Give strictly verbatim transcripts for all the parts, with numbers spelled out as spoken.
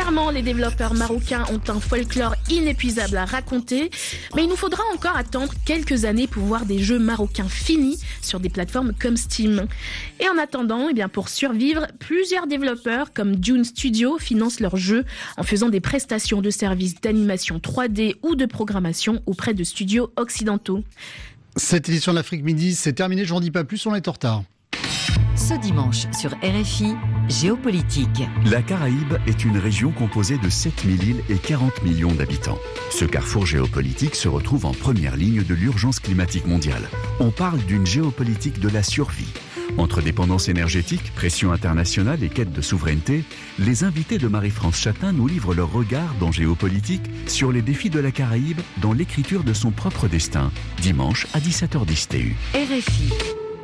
Clairement, les développeurs marocains ont un folklore inépuisable à raconter, mais il nous faudra encore attendre quelques années pour voir des jeux marocains finis sur des plateformes comme Steam. Et en attendant, eh bien pour survivre, plusieurs développeurs comme Dune Studio financent leurs jeux en faisant des prestations de services d'animation trois D ou de programmation auprès de studios occidentaux. Cette édition de l'Afrique Midi, c'est terminé, je n'en dis pas plus, on est en retard. Ce dimanche sur R F I, Géopolitique. La Caraïbe est une région composée de sept mille îles et quarante millions d'habitants. Ce carrefour géopolitique se retrouve en première ligne de l'urgence climatique mondiale. On parle d'une géopolitique de la survie. Entre dépendance énergétique, pression internationale et quête de souveraineté, les invités de Marie-France Chatin nous livrent leur regard dans Géopolitique sur les défis de la Caraïbe dans l'écriture de son propre destin. Dimanche à dix-sept heures dix T U. R F I.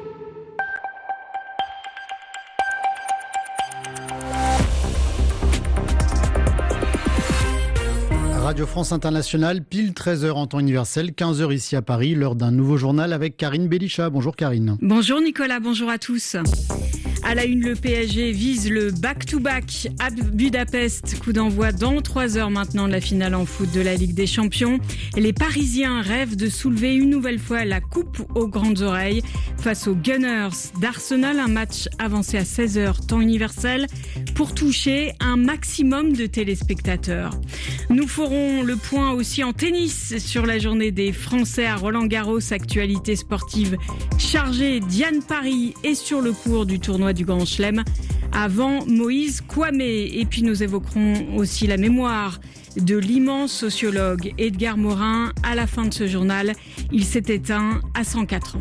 Radio France Internationale, pile treize heures en temps universel, quinze heures ici à Paris, l'heure d'un nouveau journal avec Karine Belisha. Bonjour Karine. Bonjour Nicolas, bonjour à tous. À la une, le P S G vise le back-to-back à Budapest. Coup d'envoi dans trois heures maintenant de la finale en foot de la Ligue des Champions. Les Parisiens rêvent de soulever une nouvelle fois la coupe aux grandes oreilles face aux Gunners d'Arsenal. Un match avancé à seize heures temps universel pour toucher un maximum de téléspectateurs. Nous ferons le point aussi en tennis sur la journée des Français à Roland-Garros. Actualité sportive chargée, Diane Paris est sur le cours du tournoi du Grand Chelem avant Moïse Kouame. Et puis nous évoquerons aussi la mémoire de l'immense sociologue Edgar Morin. À la fin de ce journal, il s'est éteint à cent quatre ans.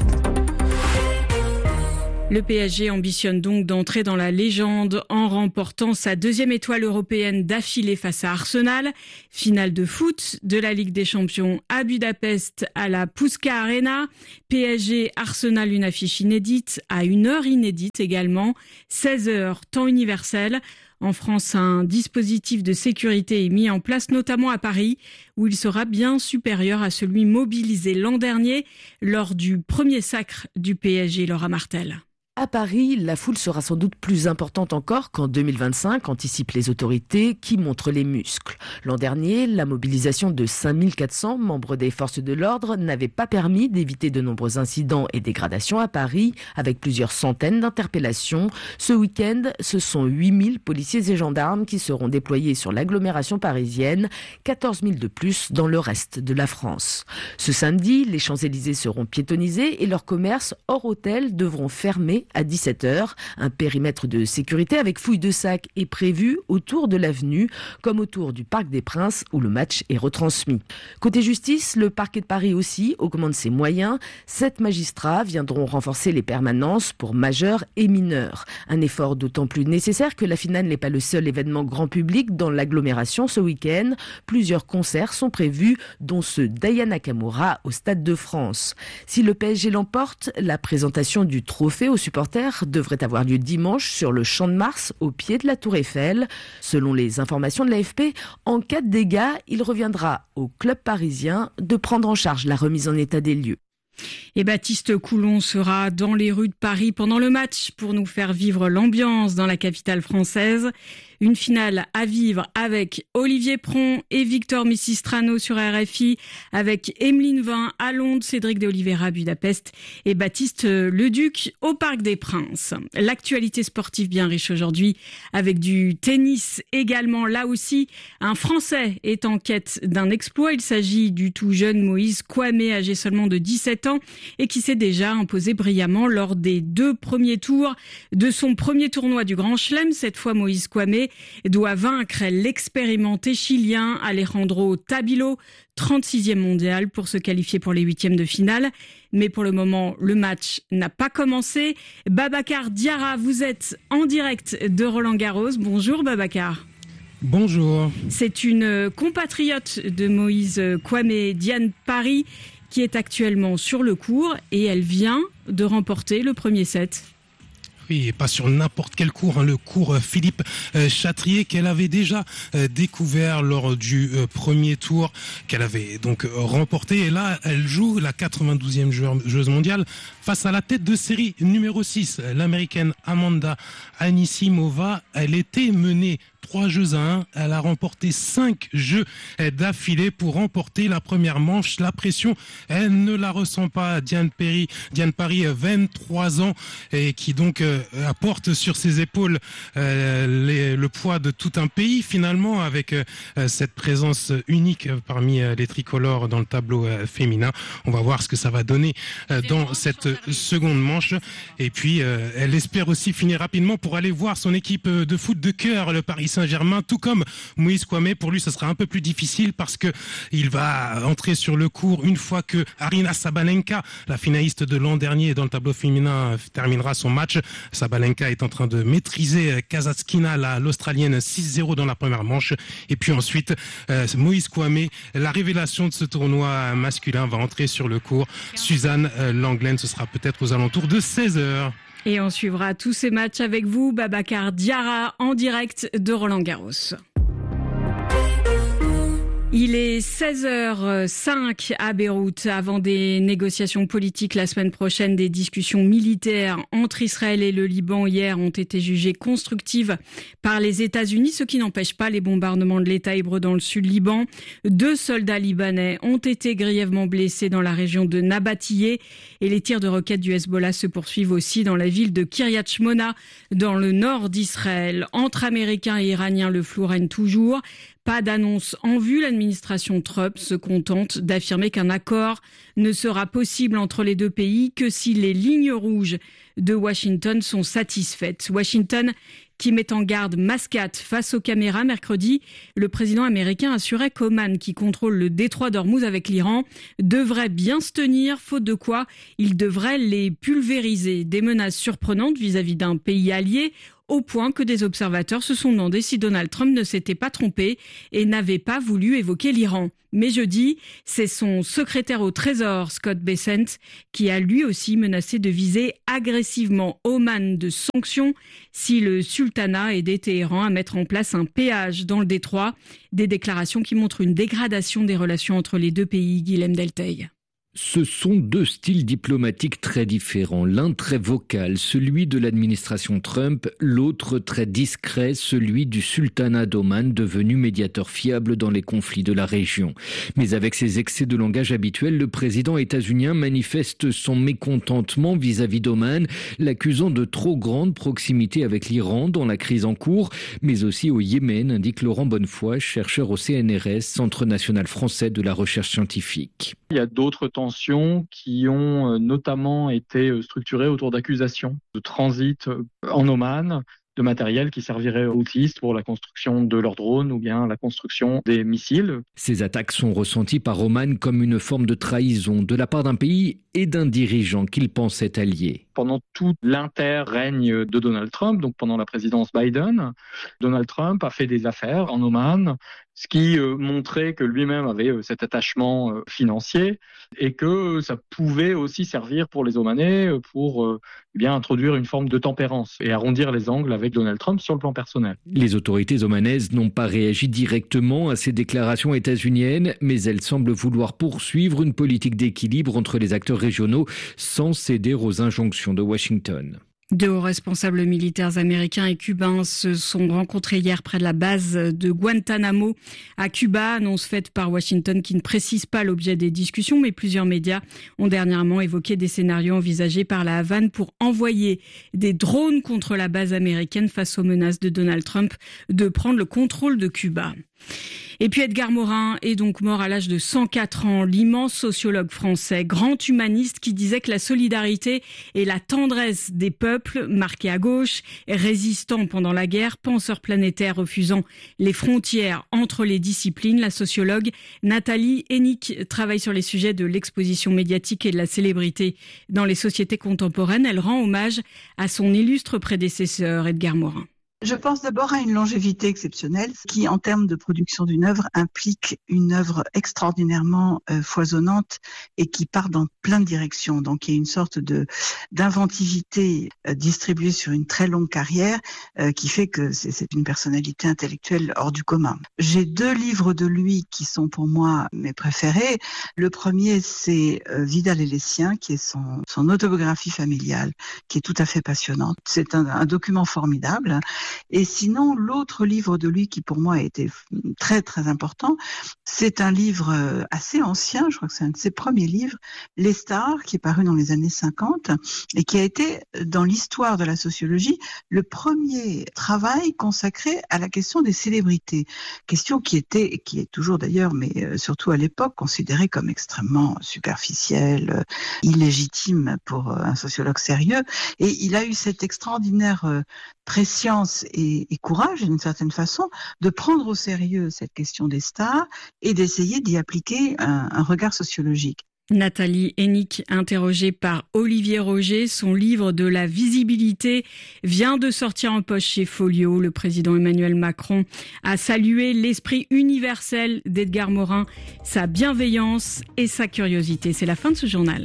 Le P S G ambitionne donc d'entrer dans la légende en remportant sa deuxième étoile européenne d'affilée face à Arsenal. Finale de foot de la Ligue des Champions à Budapest à la Puska Arena. P S G Arsenal, une affiche inédite à une heure inédite également. seize heures temps universel. En France, un dispositif de sécurité est mis en place, notamment à Paris, où il sera bien supérieur à celui mobilisé l'an dernier lors du premier sacre du P S G, Laura Martel. À Paris, la foule sera sans doute plus importante encore qu'en deux mille vingt-cinq, anticipent les autorités qui montrent les muscles. L'an dernier, la mobilisation de cinq mille quatre cents membres des forces de l'ordre n'avait pas permis d'éviter de nombreux incidents et dégradations à Paris, avec plusieurs centaines d'interpellations. Ce week-end, ce sont huit mille policiers et gendarmes qui seront déployés sur l'agglomération parisienne, quatorze mille de plus dans le reste de la France. Ce samedi, les Champs-Élysées seront piétonnisés et leurs commerces hors hôtel devront fermer à dix-sept heures. Un périmètre de sécurité avec fouilles de sacs est prévu autour de l'avenue, comme autour du Parc des Princes où le match est retransmis. Côté justice, le parquet de Paris aussi augmente ses moyens. Sept magistrats viendront renforcer les permanences pour majeurs et mineurs. Un effort d'autant plus nécessaire que la finale n'est pas le seul événement grand public dans l'agglomération ce week-end. Plusieurs concerts sont prévus, dont ceux d'Aya Nakamura au Stade de France. Si le P S G l'emporte, la présentation du trophée aux supporters devrait avoir lieu dimanche sur le Champ de Mars au pied de la Tour Eiffel. Selon les informations de l'A F P, en cas de dégâts, il reviendra au club parisien de prendre en charge la remise en état des lieux. Et Baptiste Coulon sera dans les rues de Paris pendant le match pour nous faire vivre l'ambiance dans la capitale française. Une finale à vivre avec Olivier Pron et Victor Missistrano sur R F I, avec Emeline Vin à Londres, Cédric de Oliveira à Budapest et Baptiste Leduc au Parc des Princes. L'actualité sportive bien riche aujourd'hui avec du tennis également. Là aussi, un Français est en quête d'un exploit. Il s'agit du tout jeune Moïse Kouame, âgé seulement de dix-sept ans et qui s'est déjà imposé brillamment lors des deux premiers tours de son premier tournoi du Grand Chelem. Cette fois, Moïse Kouame doit vaincre l'expérimenté chilien Alejandro Tabilo, trente-sixième mondial, pour se qualifier pour les huitièmes de finale. Mais pour le moment, le match n'a pas commencé. Babacar Diarra, vous êtes en direct de Roland-Garros. Bonjour Babacar. Bonjour. C'est une compatriote de Moïse Kouame, Diane Paris, qui est actuellement sur le court et elle vient de remporter le premier set. Oui, et pas sur n'importe quel cours, hein, le cours Philippe euh, Chatrier qu'elle avait déjà euh, découvert lors du euh, premier tour, qu'elle avait donc euh, remporté. Et là, elle joue la quatre-vingt-douzième joueuse mondiale face à la tête de série numéro six, l'américaine Amanda Anisimova. Elle était menée trois jeux à un. Elle a remporté cinq jeux d'affilée pour remporter la première manche. La pression, elle ne la ressent pas. Diane Paris, Diane Paris, vingt-trois ans, et qui donc euh, apporte sur ses épaules euh, les, le poids de tout un pays finalement, avec euh, cette présence unique parmi euh, les tricolores dans le tableau euh, féminin. On va voir ce que ça va donner euh, dans cette seconde manche. Et puis, euh, elle espère aussi finir rapidement pour aller voir son équipe de foot de cœur, le Paris Saint-Germain, tout comme Moïse Kouamé. Pour lui, ce sera un peu plus difficile parce que il va entrer sur le court une fois que Aryna Sabalenka, la finaliste de l'an dernier dans le tableau féminin, terminera son match. Sabalenka est en train de maîtriser Kasatkina, la, l'Australienne, six zéro dans la première manche. Et puis ensuite, euh, Moïse Kouamé, la révélation de ce tournoi masculin, va entrer sur le court. Suzanne euh, Langlaine, ce sera peut-être aux alentours de seize heures. Et on suivra tous ces matchs avec vous, Babacar Diarra, en direct de Roland-Garros. Il est seize heures cinq à Beyrouth. Avant des négociations politiques la semaine prochaine, des discussions militaires entre Israël et le Liban hier ont été jugées constructives par les États-Unis, ce qui n'empêche pas les bombardements de l'État hébreu dans le sud Liban. Deux soldats libanais ont été grièvement blessés dans la région de Nabatiyeh et les tirs de roquettes du Hezbollah se poursuivent aussi dans la ville de Kiryat Shmona, dans le nord d'Israël. Entre Américains et Iraniens, le flou règne toujours. Pas d'annonce en vue. L'administration Trump se contente d'affirmer qu'un accord ne sera possible entre les deux pays que si les lignes rouges de Washington sont satisfaites. Washington qui met en garde Mascate face aux caméras. Mercredi, le président américain assurait qu'Oman, qui contrôle le détroit d'Ormuz avec l'Iran, devrait bien se tenir, faute de quoi il devrait les pulvériser. Des menaces surprenantes vis-à-vis d'un pays allié, au point que des observateurs se sont demandé si Donald Trump ne s'était pas trompé et n'avait pas voulu évoquer l'Iran. Mais jeudi, c'est son secrétaire au Trésor, Scott Bessent, qui a lui aussi menacé de viser agressivement Oman de sanctions si le sultanat aidait Téhéran à mettre en place un péage dans le détroit. Des déclarations qui montrent une dégradation des relations entre les deux pays. Guilhem Delteil. Ce sont deux styles diplomatiques très différents, l'un très vocal, celui de l'administration Trump, l'autre très discret, celui du sultanat d'Oman, devenu médiateur fiable dans les conflits de la région. Mais avec ses excès de langage habituels, le président états-unien manifeste son mécontentement vis-à-vis d'Oman, l'accusant de trop grande proximité avec l'Iran dans la crise en cours, mais aussi au Yémen, indique Laurent Bonnefoy, chercheur au C N R S, Centre national français de la recherche scientifique. Il y a d'autres tensions qui ont notamment été structurées autour d'accusations de transit en Oman, de matériel qui servirait aux Houthis pour la construction de leurs drones ou bien la construction des missiles. Ces attaques sont ressenties par Oman comme une forme de trahison de la part d'un pays et d'un dirigeant qu'il pensait allié. Pendant tout l'inter-règne de Donald Trump, donc pendant la présidence Biden, Donald Trump a fait des affaires en Oman, ce qui euh, montrait que lui-même avait euh, cet attachement euh, financier et que ça pouvait aussi servir pour les Omanais euh, pour euh, eh bien introduire une forme de tempérance et arrondir les angles avec Donald Trump sur le plan personnel. Les autorités omanaises n'ont pas réagi directement à ces déclarations états-uniennes, mais elles semblent vouloir poursuivre une politique d'équilibre entre les acteurs régionaux sans céder aux injonctions de Washington. Deux hauts responsables militaires américains et cubains se sont rencontrés hier près de la base de Guantanamo à Cuba. Annonce faite par Washington qui ne précise pas l'objet des discussions, mais plusieurs médias ont dernièrement évoqué des scénarios envisagés par la Havane pour envoyer des drones contre la base américaine face aux menaces de Donald Trump de prendre le contrôle de Cuba. Et puis Edgar Morin est donc mort à l'âge de cent quatre ans, l'immense sociologue français, grand humaniste qui disait que la solidarité et la tendresse des peuples marqués à gauche, résistant pendant la guerre, penseur planétaire refusant les frontières entre les disciplines. La sociologue Nathalie Hennick travaille sur les sujets de l'exposition médiatique et de la célébrité dans les sociétés contemporaines. Elle rend hommage à son illustre prédécesseur Edgar Morin. Je pense d'abord à une longévité exceptionnelle qui, en termes de production d'une œuvre, implique une œuvre extraordinairement euh, foisonnante et qui part dans plein de directions. Donc, il y a une sorte de d'inventivité euh, distribuée sur une très longue carrière euh, qui fait que c'est, c'est une personnalité intellectuelle hors du commun. J'ai deux livres de lui qui sont pour moi mes préférés. Le premier, c'est euh, Vidal et les siens, qui est son, son autobiographie familiale, qui est tout à fait passionnante. C'est un, un document formidable. Et sinon, l'autre livre de lui qui pour moi a été très très important, c'est un livre assez ancien, je crois que c'est un de ses premiers livres, Les Stars, qui est paru dans les années cinquante et qui a été dans l'histoire de la sociologie le premier travail consacré à la question des célébrités. Question qui était, qui est toujours d'ailleurs, mais surtout à l'époque, considérée comme extrêmement superficielle, illégitime pour un sociologue sérieux. Et il a eu cette extraordinaire préscience et, et courage, d'une certaine façon, de prendre au sérieux cette question des stars et d'essayer d'y appliquer un, un regard sociologique. Nathalie Hennick, interrogée par Olivier Roger, son livre de la visibilité vient de sortir en poche chez Folio. Le président Emmanuel Macron a salué l'esprit universel d'Edgar Morin, sa bienveillance et sa curiosité. C'est la fin de ce journal.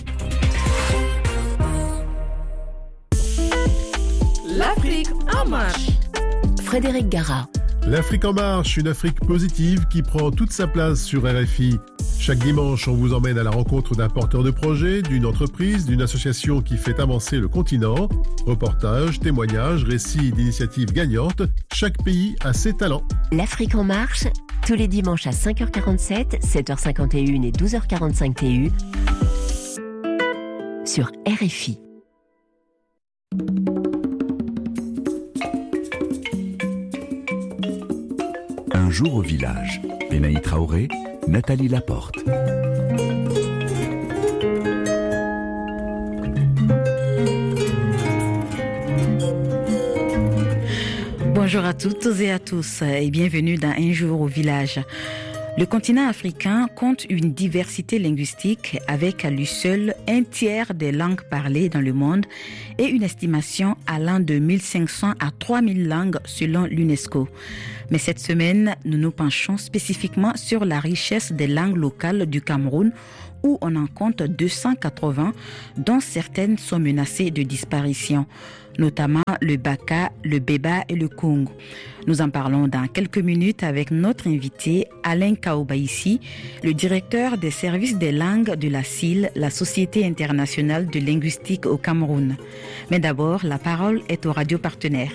L'Afrique en marche. Frédéric Gara. L'Afrique en marche, une Afrique positive qui prend toute sa place sur R F I. Chaque dimanche, on vous emmène à la rencontre d'un porteur de projet, d'une entreprise, d'une association qui fait avancer le continent. Reportages, témoignages, récits d'initiatives gagnantes. Chaque pays a ses talents. L'Afrique en marche, tous les dimanches à cinq heures quarante-sept, sept heures cinquante et un et douze heures quarante-cinq T U sur R F I. Un jour au village. Benaï Traoré, Nathalie Laporte. Bonjour à toutes et à tous et bienvenue dans Un jour au village. Le continent africain compte une diversité linguistique avec à lui seul un tiers des langues parlées dans le monde et une estimation allant de mille cinq cents à trois mille langues selon l'UNESCO. Mais cette semaine, nous nous penchons spécifiquement sur la richesse des langues locales du Cameroun où on en compte deux cent quatre-vingts, dont certaines sont menacées de disparition, notamment le Baka, le Beba et le Kong. Nous en parlons dans quelques minutes avec notre invité Alain Kaobaïsi, le directeur des services des langues de la S I L, la Société internationale de linguistique au Cameroun. Mais d'abord, la parole est aux radios partenaires.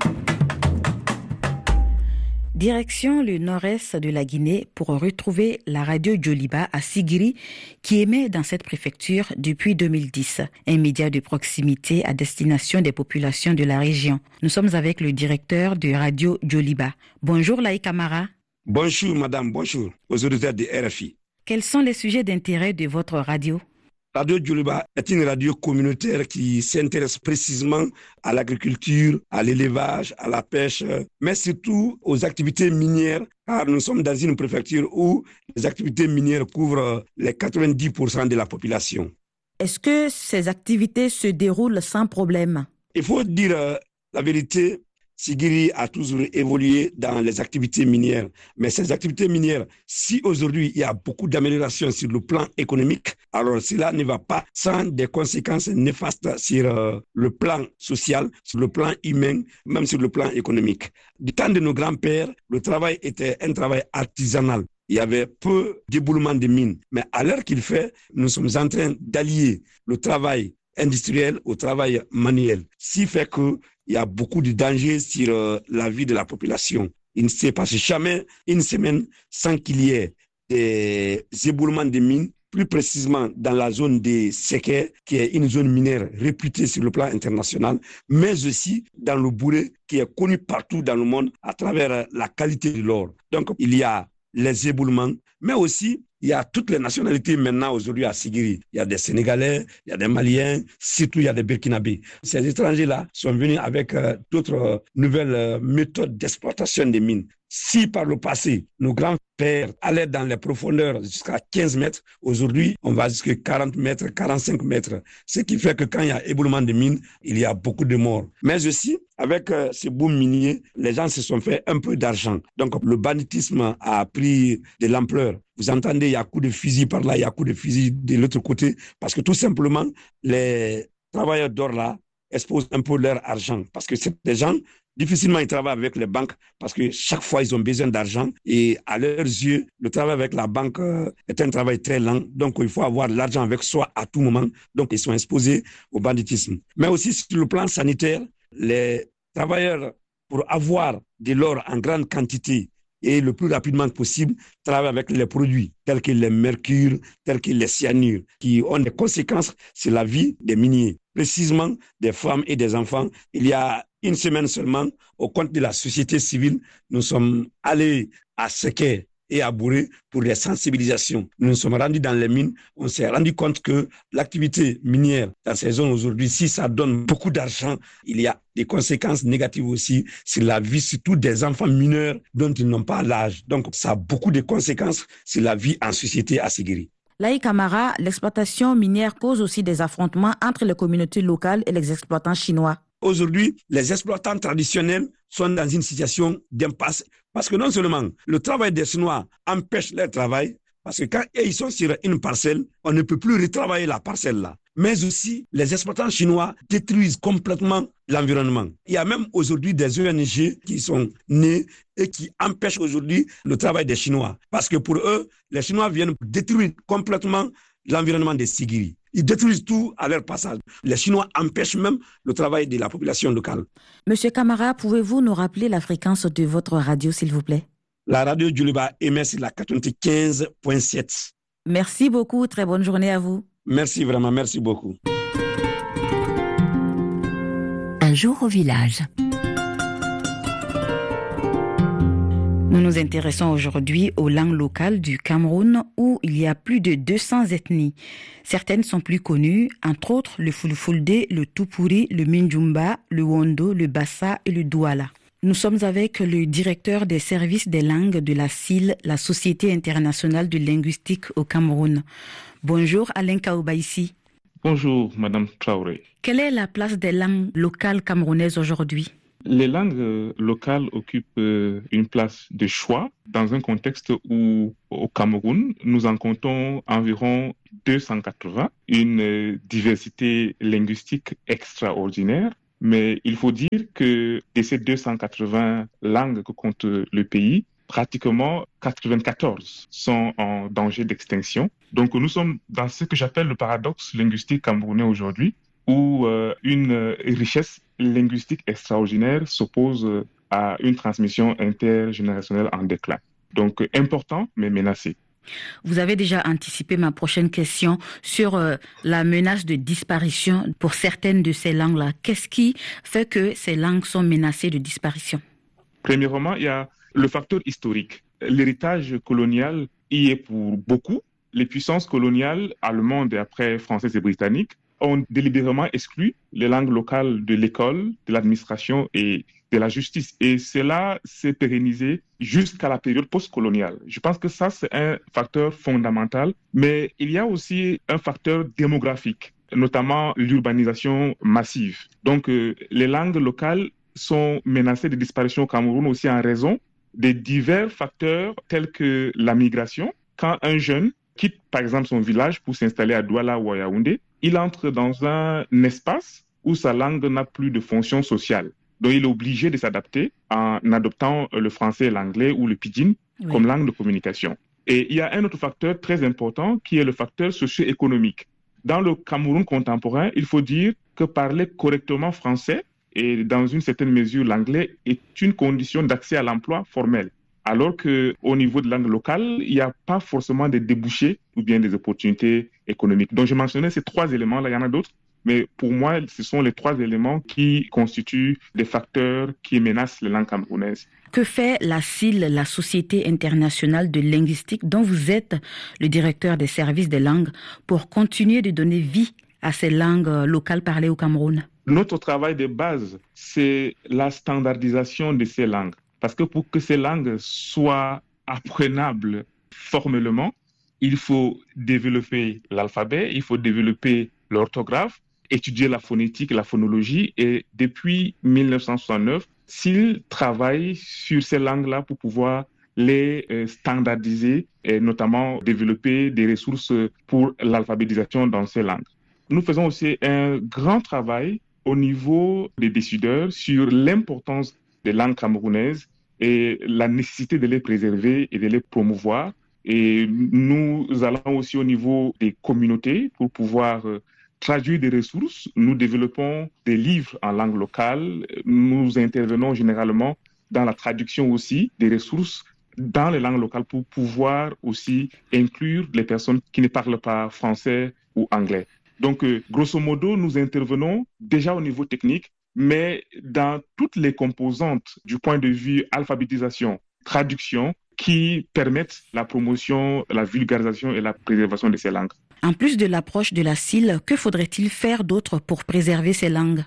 Direction le nord-est de la Guinée pour retrouver la radio Djoliba à Sigiri qui émet dans cette préfecture depuis deux mille dix, un média de proximité à destination des populations de la région. Nous sommes avec le directeur de radio Djoliba. Bonjour Laï Camara. Bonjour madame, bonjour aux auditeurs de R F I. Quels sont les sujets d'intérêt de votre radio ? Radio Djoliba est une radio communautaire qui s'intéresse précisément à l'agriculture, à l'élevage, à la pêche, mais surtout aux activités minières, car nous sommes dans une préfecture où les activités minières couvrent les quatre-vingt-dix pour cent de la population. Est-ce que ces activités se déroulent sans problème ? Il faut dire euh, la vérité. Sigiri a toujours évolué dans les activités minières. Mais ces activités minières, si aujourd'hui il y a beaucoup d'améliorations sur le plan économique, alors cela ne va pas sans des conséquences néfastes sur euh, le plan social, sur le plan humain, même sur le plan économique. Du temps de nos grands-pères, le travail était un travail artisanal. Il y avait peu d'éboulements de mines. Mais à l'heure qu'il fait, nous sommes en train d'allier le travail industriel au travail manuel. Ce qui fait que il y a beaucoup de dangers sur euh, la vie de la population. Il ne s'est passé jamais une semaine sans qu'il y ait des éboulements de mines, plus précisément dans la zone des Séquais, qui est une zone minière réputée sur le plan international, mais aussi dans le Bouré, qui est connu partout dans le monde à travers la qualité de l'or. Donc, il y a les éboulements, mais aussi il y a toutes les nationalités maintenant aujourd'hui à Sigiri. Il y a des Sénégalais, il y a des Maliens, surtout il y a des Burkinabés. Ces étrangers-là sont venus avec euh, d'autres euh, nouvelles euh, méthodes d'exploitation des mines. Si par le passé, nos grands-pères allaient dans les profondeurs jusqu'à quinze mètres, aujourd'hui, on va jusqu'à quarante mètres, quarante-cinq mètres. Ce qui fait que quand il y a éboulement de mines, il y a beaucoup de morts. Mais aussi, avec euh, ce boom minier, les gens se sont fait un peu d'argent. Donc, le banditisme a pris de l'ampleur. Vous entendez, il y a coup de fusil par là, il y a coup de fusil de l'autre côté, parce que tout simplement, les travailleurs d'or là exposent un peu leur argent, parce que c'est des gens, difficilement ils travaillent avec les banques, parce que chaque fois ils ont besoin d'argent, et à leurs yeux, le travail avec la banque euh, est un travail très lent, donc il faut avoir l'argent avec soi à tout moment, donc ils sont exposés au banditisme. Mais aussi sur le plan sanitaire, les travailleurs pour avoir de l'or en grande quantité et le plus rapidement possible, travailler avec les produits tels que les mercures, tels que les cyanures, qui ont des conséquences sur la vie des miniers, précisément des femmes et des enfants. Il y a une semaine seulement, au compte de la société civile, nous sommes allés à Séké et à Bouré pour les sensibilisations. Nous nous sommes rendus dans les mines, on s'est rendu compte que l'activité minière dans ces zones aujourd'hui, si ça donne beaucoup d'argent, il y a des conséquences négatives aussi sur la vie, surtout des enfants mineurs dont ils n'ont pas l'âge. Donc ça a beaucoup de conséquences sur la vie en société à Séguéri. Laï Camara, l'exploitation minière cause aussi des affrontements entre les communautés locales et les exploitants chinois. Aujourd'hui, les exploitants traditionnels sont dans une situation d'impasse parce que non seulement le travail des Chinois empêche leur travail, parce que quand ils sont sur une parcelle, on ne peut plus retravailler la parcelle-là. Mais aussi, les exploitants chinois détruisent complètement l'environnement. Il y a même aujourd'hui des O N G qui sont nés et qui empêchent aujourd'hui le travail des Chinois. Parce que pour eux, les Chinois viennent détruire complètement l'environnement des Séguéri. Ils détruisent tout à leur passage. Les Chinois empêchent même le travail de la population locale. Monsieur Camara, pouvez-vous nous rappeler la fréquence de votre radio, s'il vous plaît? La radio Djoliba émet sur la quatre-vingt-quinze virgule sept. Merci beaucoup, très bonne journée à vous. Merci vraiment, merci beaucoup. Un jour au village. Nous nous intéressons aujourd'hui aux langues locales du Cameroun où il y a plus de deux cents ethnies. Certaines sont plus connues, entre autres le Fulfulde, le Tupuri, le Minjumba, le Wondo, le Bassa et le Douala. Nous sommes avec le directeur des services des langues de la S I L, la Société internationale de linguistique au Cameroun. Bonjour Alain Kaoubaïsi. Bonjour Madame Traoré. Quelle est la place des langues locales camerounaises aujourd'hui ? Les langues locales occupent une place de choix dans un contexte où, au Cameroun, nous en comptons environ deux cent quatre-vingts, une diversité linguistique extraordinaire. Mais il faut dire que de ces deux cent quatre-vingts langues que compte le pays, pratiquement quatre-vingt-quatorze sont en danger d'extinction. Donc nous sommes dans ce que j'appelle le paradoxe linguistique camerounais aujourd'hui, où euh, une richesse linguistique extraordinaire s'oppose à une transmission intergénérationnelle en déclin. Donc important, mais menacé. Vous avez déjà anticipé ma prochaine question sur euh, la menace de disparition pour certaines de ces langues-là. Qu'est-ce qui fait que ces langues sont menacées de disparition ? Premièrement, il y a le facteur historique. L'héritage colonial y est pour beaucoup. Les puissances coloniales allemandes et après françaises et britanniques ont délibérément exclu les langues locales de l'école, de l'administration et de la justice. Et cela s'est pérennisé jusqu'à la période postcoloniale. Je pense que ça, c'est un facteur fondamental. Mais il y a aussi un facteur démographique, notamment l'urbanisation massive. Donc, euh, les langues locales sont menacées de disparition au Cameroun aussi en raison des divers facteurs tels que la migration. Quand un jeune quitte, par exemple, son village pour s'installer à Douala ou à Yaoundé, il entre dans un espace où sa langue n'a plus de fonction sociale. Donc, il est obligé de s'adapter en adoptant le français et l'anglais ou le pidgin oui. comme langue de communication. Et il y a un autre facteur très important qui est le facteur socio-économique. Dans le Cameroun contemporain, il faut dire que parler correctement français et dans une certaine mesure l'anglais est une condition d'accès à l'emploi formel. Alors qu'au niveau de langue locale, il n'y a pas forcément des débouchés ou bien des opportunités économiques. Donc, je mentionnais ces trois éléments-là, il y en a d'autres, mais pour moi, ce sont les trois éléments qui constituent des facteurs qui menacent les langues camerounaises. Que fait la S I L, la Société internationale de linguistique, dont vous êtes le directeur des services des langues, pour continuer de donner vie à ces langues locales parlées au Cameroun ? Notre travail de base, c'est la standardisation de ces langues. Parce que pour que ces langues soient apprenables formellement, il faut développer l'alphabet, il faut développer l'orthographe, étudier la phonétique, la phonologie. Et depuis mille neuf cent soixante-neuf, S I L travaille sur ces langues-là pour pouvoir les standardiser et notamment développer des ressources pour l'alphabétisation dans ces langues. Nous faisons aussi un grand travail au niveau des décideurs sur l'importance des langues camerounaises et la nécessité de les préserver et de les promouvoir. Et nous allons aussi au niveau des communautés pour pouvoir traduire des ressources. Nous développons des livres en langue locale. Nous intervenons généralement dans la traduction aussi des ressources dans les langues locales pour pouvoir aussi inclure les personnes qui ne parlent pas français ou anglais. Donc, euh, grosso modo, nous intervenons déjà au niveau technique, mais dans toutes les composantes du point de vue alphabétisation, traduction, qui permettent la promotion, la vulgarisation et la préservation de ces langues. En plus de l'approche de la C I L, que faudrait-il faire d'autre pour préserver ces langues?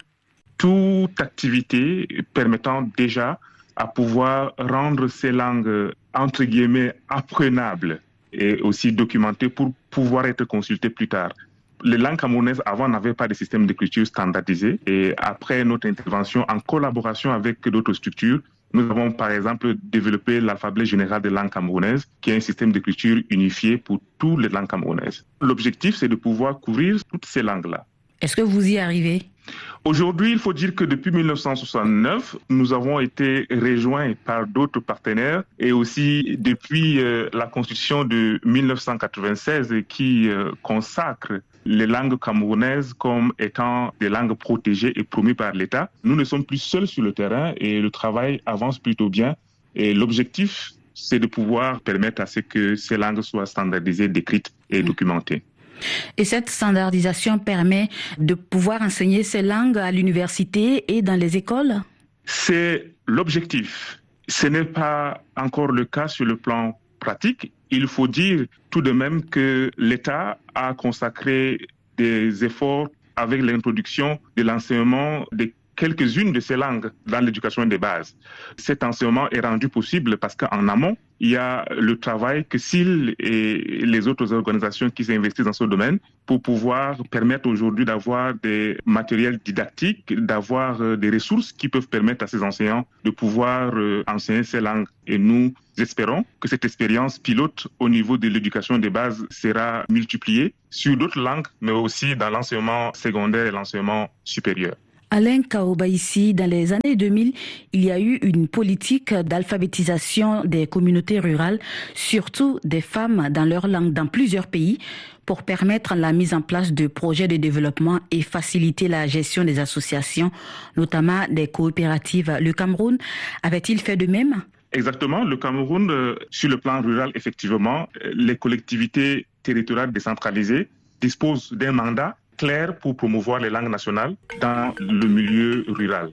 Toute activité permettant déjà à pouvoir rendre ces langues, entre guillemets, apprenables et aussi documentées pour pouvoir être consultées plus tard. Les langues camerounaises, avant, n'avaient pas de système d'écriture standardisé. Et après notre intervention, en collaboration avec d'autres structures, nous avons par exemple développé l'alphabet général des langues camerounaises, qui est un système d'écriture unifié pour toutes les langues camerounaises. L'objectif, c'est de pouvoir couvrir toutes ces langues-là. Est-ce que vous y arrivez? Aujourd'hui, il faut dire que depuis mille neuf cent soixante-neuf, nous avons été rejoints par d'autres partenaires et aussi depuis euh, la Constitution de mille neuf cent quatre-vingt-seize qui euh, consacre les langues camerounaises comme étant des langues protégées et promues par l'État. Nous ne sommes plus seuls sur le terrain et le travail avance plutôt bien. Et l'objectif, c'est de pouvoir permettre à ce que ces langues soient standardisées, décrites et documentées. Et cette standardisation permet de pouvoir enseigner ces langues à l'université et dans les écoles? C'est l'objectif. Ce n'est pas encore le cas sur le plan pratique. Il faut dire tout de même que l'État a consacré des efforts avec l'introduction de l'enseignement des quelques-unes de ces langues dans l'éducation des bases. Cet enseignement est rendu possible parce qu'en amont, il y a le travail que S I L et les autres organisations qui s'investissent dans ce domaine pour pouvoir permettre aujourd'hui d'avoir des matériels didactiques, d'avoir des ressources qui peuvent permettre à ces enseignants de pouvoir enseigner ces langues. Et nous espérons que cette expérience pilote au niveau de l'éducation des bases sera multipliée sur d'autres langues, mais aussi dans l'enseignement secondaire et l'enseignement supérieur. Alain Kaobaïsi, dans les années deux mille, il y a eu une politique d'alphabétisation des communautés rurales, surtout des femmes dans leur langue dans plusieurs pays, pour permettre la mise en place de projets de développement et faciliter la gestion des associations, notamment des coopératives. Le Cameroun avait-il fait de même? Exactement. Le Cameroun, euh, sur le plan rural, effectivement, les collectivités territoriales décentralisées disposent d'un mandat clair pour promouvoir les langues nationales dans le milieu rural.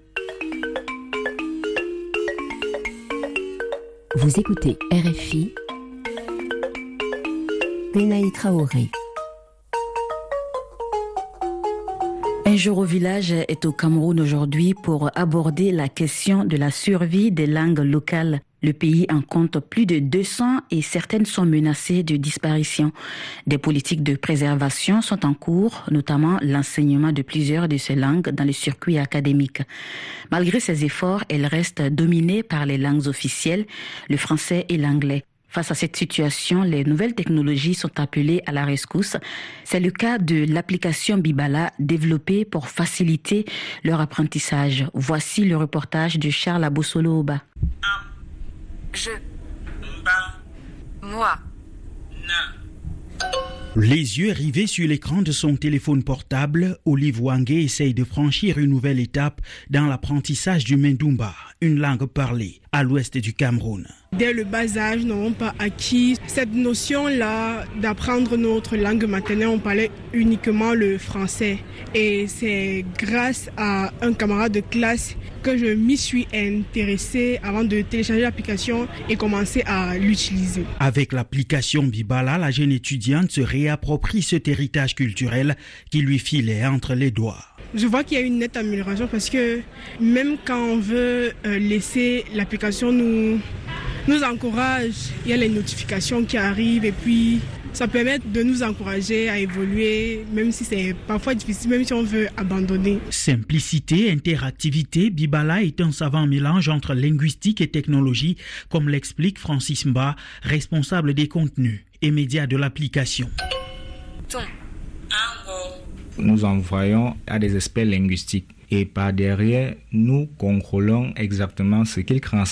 Vous écoutez R F I, Benaï Traoré. Un jour au village est au Cameroun aujourd'hui pour aborder la question de la survie des langues locales. Le pays en compte plus de deux cents et certaines sont menacées de disparition. Des politiques de préservation sont en cours, notamment l'enseignement de plusieurs de ces langues dans les circuits académiques. Malgré ces efforts, elles restent dominées par les langues officielles, le français et l'anglais. Face à cette situation, les nouvelles technologies sont appelées à la rescousse. C'est le cas de l'application Bibala développée pour faciliter leur apprentissage. Voici le reportage de Charles Abossolo-Oba. Je. Mba. Moi. Na. Les yeux rivés sur l'écran de son téléphone portable, Olive Wangé essaye de franchir une nouvelle étape dans l'apprentissage du Mendumba, une langue parlée à l'ouest du Cameroun. Dès le bas âge, nous n'avons pas acquis cette notion-là d'apprendre notre langue maternelle. On parlait uniquement le français. Et c'est grâce à un camarade de classe que je m'y suis intéressée avant de télécharger l'application et commencer à l'utiliser. Avec l'application Bibala, la jeune étudiante se réapproprie cet héritage culturel qui lui filait entre les doigts. Je vois qu'il y a une nette amélioration parce que même quand on veut laisser l'application nous, nous encourage, il y a les notifications qui arrivent et puis ça permet de nous encourager à évoluer, même si c'est parfois difficile, même si on veut abandonner. Simplicité, interactivité, Bibala est un savant mélange entre linguistique et technologie, comme l'explique Francis Mba, responsable des contenus et médias de l'application. Nous envoyons à des experts linguistiques et par derrière, nous contrôlons exactement ce qu'ils transmettent.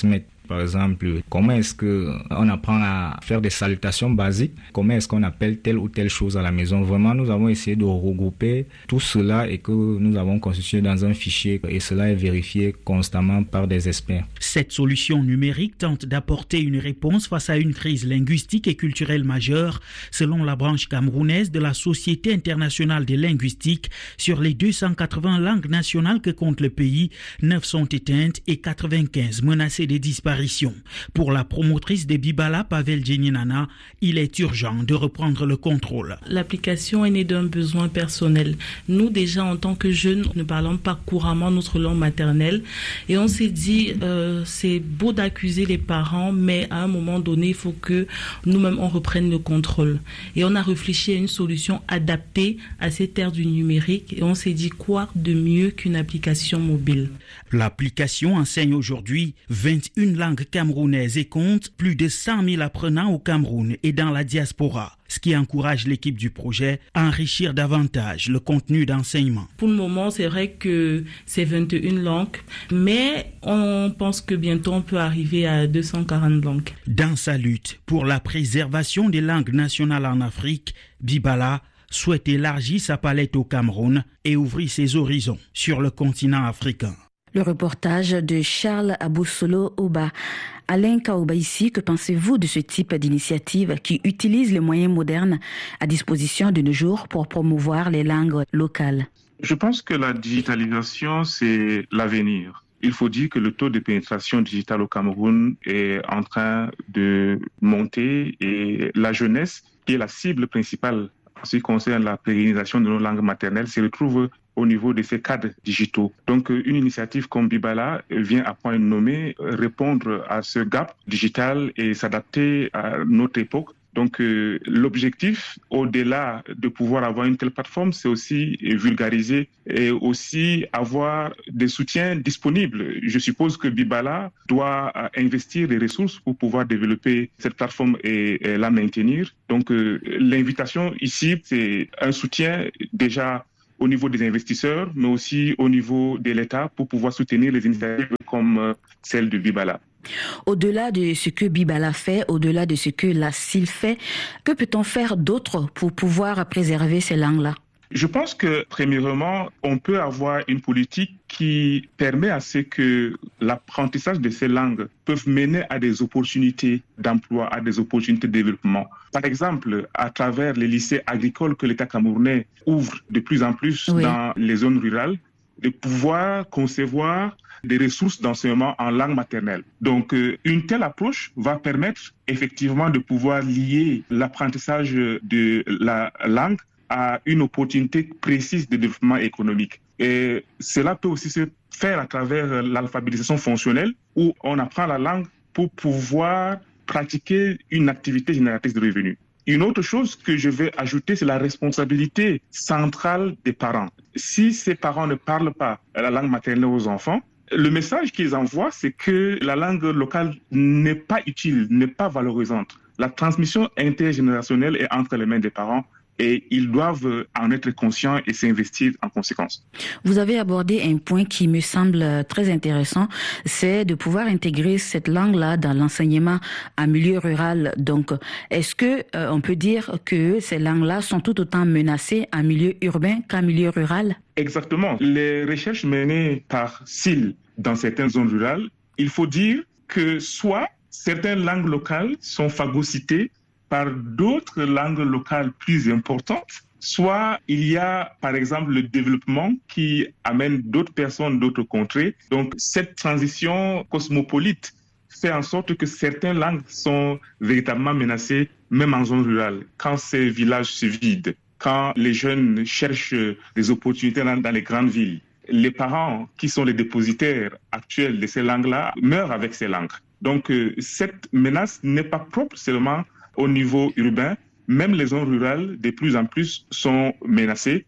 Par exemple, comment est-ce qu'on apprend à faire des salutations basiques? Comment est-ce qu'on appelle telle ou telle chose à la maison? Vraiment, nous avons essayé de regrouper tout cela et que nous avons constitué dans un fichier et cela est vérifié constamment par des experts. Cette solution numérique tente d'apporter une réponse face à une crise linguistique et culturelle majeure, selon la branche camerounaise de la Société internationale des linguistiques. Sur les deux cent quatre-vingts langues nationales que compte le pays, neuf sont éteintes et quatre-vingt-quinze menacées de disparition. Pour la promotrice de Bibala, Pavel Djeninana, il est urgent de reprendre le contrôle. L'application est née d'un besoin personnel. Nous, déjà, en tant que jeunes, ne parlons pas couramment notre langue maternelle. Et on s'est dit, euh, c'est beau d'accuser les parents, mais à un moment donné, il faut que nous-mêmes, on reprenne le contrôle. Et on a réfléchi à une solution adaptée à cette ère du numérique. Et on s'est dit, quoi de mieux qu'une application mobile? L'application enseigne aujourd'hui vingt et une langues camerounaises et compte plus de cent mille apprenants au Cameroun et dans la diaspora, ce qui encourage l'équipe du projet à enrichir davantage le contenu d'enseignement. Pour le moment, c'est vrai que c'est vingt et une langues, mais on pense que bientôt on peut arriver à deux cent quarante langues. Dans sa lutte pour la préservation des langues nationales en Afrique, Bibala souhaite élargir sa palette au Cameroun et ouvrir ses horizons sur le continent africain. Le reportage de Charles Aboussolo Oba. Alain Kaoubaïsi, que pensez-vous de ce type d'initiative qui utilise les moyens modernes à disposition de nos jours pour promouvoir les langues locales? Je pense que la digitalisation, c'est l'avenir. Il faut dire que le taux de pénétration digitale au Cameroun est en train de monter et la jeunesse, qui est la cible principale en ce qui concerne la pérennisation de nos langues maternelles, se retrouve au niveau de ces cadres digitaux. Donc, une initiative comme Bibala vient à point nommé répondre à ce gap digital et s'adapter à notre époque. Donc, euh, l'objectif, au-delà de pouvoir avoir une telle plateforme, c'est aussi vulgariser et aussi avoir des soutiens disponibles. Je suppose que Bibala doit investir des ressources pour pouvoir développer cette plateforme et, et la maintenir. Donc, euh, l'invitation ici, c'est un soutien déjà au niveau des investisseurs, mais aussi au niveau de l'État pour pouvoir soutenir les initiatives comme celle de Bibala. Au-delà de ce que Bibala fait, au-delà de ce que la S I L fait, que peut-on faire d'autre pour pouvoir préserver ces langues-là? Je pense que, premièrement, on peut avoir une politique qui permet à ce que l'apprentissage de ces langues peuvent mener à des opportunités d'emploi, à des opportunités de développement. Par exemple, à travers les lycées agricoles que l'État camerounais ouvre de plus en plus oui. dans les zones rurales, de pouvoir concevoir des ressources d'enseignement en langue maternelle. Donc, euh, une telle approche va permettre effectivement de pouvoir lier l'apprentissage de la langue à une opportunité précise de développement économique. Et cela peut aussi se faire à travers l'alphabétisation fonctionnelle où on apprend la langue pour pouvoir pratiquer une activité génératrice de revenus. Une autre chose que je vais ajouter, c'est la responsabilité centrale des parents. Si ces parents ne parlent pas la langue maternelle aux enfants, le message qu'ils envoient, c'est que la langue locale n'est pas utile, n'est pas valorisante. La transmission intergénérationnelle est entre les mains des parents et ils doivent en être conscients et s'investir en conséquence. Vous avez abordé un point qui me semble très intéressant, c'est de pouvoir intégrer cette langue-là dans l'enseignement en milieu rural. Donc, est-ce que euh, on peut dire que ces langues-là sont tout autant menacées en milieu urbain qu'en milieu rural? Exactement. Les recherches menées par S I L dans certaines zones rurales, il faut dire que soit certaines langues locales sont phagocytées par d'autres langues locales plus importantes, soit il y a, par exemple, le développement qui amène d'autres personnes d'autres contrées. Donc, cette transition cosmopolite fait en sorte que certaines langues sont véritablement menacées, même en zone rurale, quand ces villages se vident, quand les jeunes cherchent des opportunités dans, dans les grandes villes. Les parents, qui sont les dépositaires actuels de ces langues-là, meurent avec ces langues. Donc, euh, cette menace n'est pas propre seulement au niveau urbain, même les zones rurales, de plus en plus, sont menacées.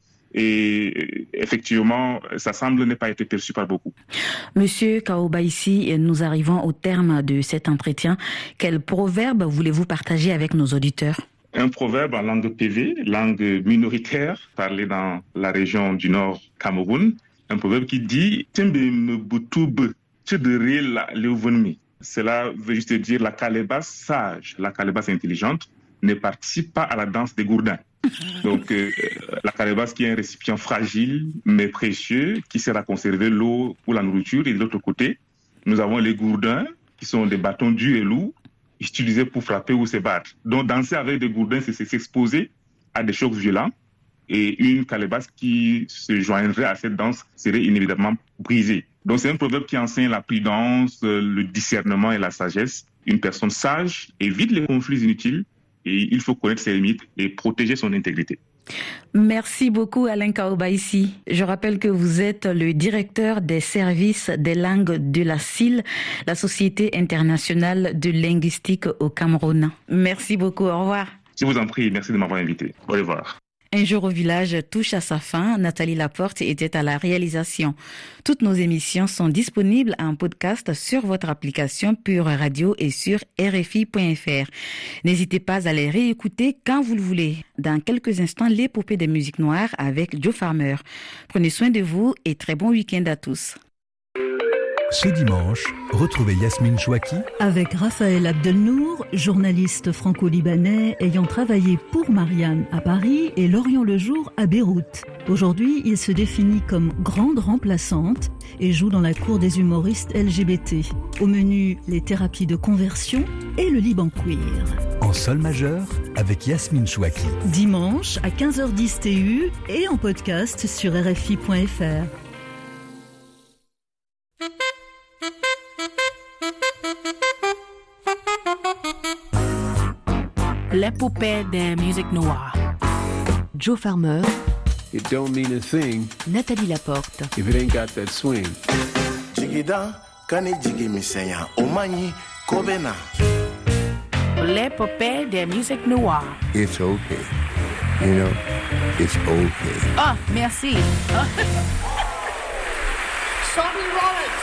Et effectivement, ça semble ne pas être perçu par beaucoup. Monsieur Kaoubaïsi, nous arrivons au terme de cet entretien. Quel proverbe voulez-vous partager avec nos auditeurs? Un proverbe en langue P V, langue minoritaire, parlé dans la région du Nord Cameroun. Un proverbe qui dit « Tembe mbutoube, tchedere la leuvonmi ». Cela veut juste dire la calebasse sage, la calebasse intelligente ne participe pas à la danse des gourdins. Donc, euh, la calebasse qui est un récipient fragile mais précieux qui sert à conserver l'eau ou la nourriture. Et de l'autre côté, nous avons les gourdins qui sont des bâtons durs et lourds utilisés pour frapper ou se battre. Donc, danser avec des gourdins, c'est s'exposer à des chocs violents. Et une calebasse qui se joindrait à cette danse serait inévitablement brisée. Donc, c'est un proverbe qui enseigne la prudence, le discernement et la sagesse. Une personne sage évite les conflits inutiles. Et il faut connaître ses limites et protéger son intégrité. Merci beaucoup Alain Kaobaïsi. Je rappelle que vous êtes le directeur des services des langues de la S I L, la Société internationale de linguistique au Cameroun. Merci beaucoup, au revoir. Je vous en prie, merci de m'avoir invité. Au revoir. Un jour au village touche à sa fin. Nathalie Laporte était à la réalisation. Toutes nos émissions sont disponibles en podcast sur votre application Pure Radio et sur R F I point F R. N'hésitez pas à les réécouter quand vous le voulez. Dans quelques instants, l'épopée des musiques noires avec Joe Farmer. Prenez soin de vous et très bon week-end à tous. Ce dimanche, retrouvez Yasmine Chouaki avec Raphaël Abdelnour, journaliste franco-libanais ayant travaillé pour Marianne à Paris et Lorient le Jour à Beyrouth. Aujourd'hui, il se définit comme grande remplaçante et joue dans la cour des humoristes L G B T. Au menu, les thérapies de conversion et le Liban queer. En sol majeur avec Yasmine Chouaki. Dimanche à quinze heures dix T U et en podcast sur R F I point F R. L'épopée des musiques noires. Joe Farmer. It don't mean a thing. Nathalie Laporte. If it ain't got that swing. Jigida, kani jigi misenya, omani, kobena. L'épopée des musiques noires. It's okay. You know, it's okay. Ah, merci. Somebody run it!